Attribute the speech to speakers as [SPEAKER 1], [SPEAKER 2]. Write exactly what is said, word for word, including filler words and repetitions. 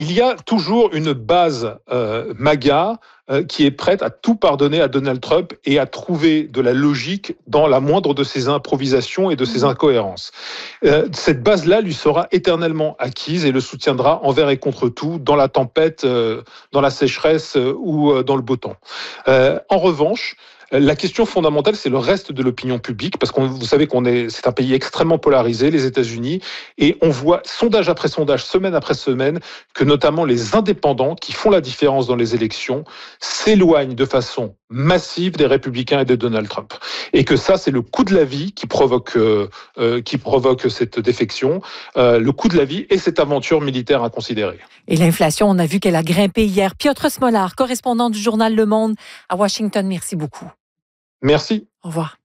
[SPEAKER 1] Il y a toujours une base euh, MAGA euh, qui est prête à tout pardonner à Donald Trump et à trouver de la logique dans la moindre de ses improvisations et de ses incohérences. Euh, cette base-là lui sera éternellement acquise et le soutiendra envers et contre tout, dans la tempête, euh, dans la sécheresse euh, ou euh, dans le beau temps. Euh, en revanche, la question fondamentale, c'est le reste de l'opinion publique, parce que vous savez qu'on est, c'est un pays extrêmement polarisé, les États-Unis, et on voit sondage après sondage, semaine après semaine, que notamment les indépendants, qui font la différence dans les élections, s'éloignent de façon massive des républicains et de Donald Trump. Et que ça, c'est le coût de la vie qui provoque, euh, euh, qui provoque cette défection, euh, le coût de la vie et cette aventure militaire inconsidérée.
[SPEAKER 2] Et l'inflation, on a vu qu'elle a grimpé hier. Piotr Smolar, correspondant du journal Le Monde à Washington, merci beaucoup.
[SPEAKER 1] Merci.
[SPEAKER 2] Au revoir.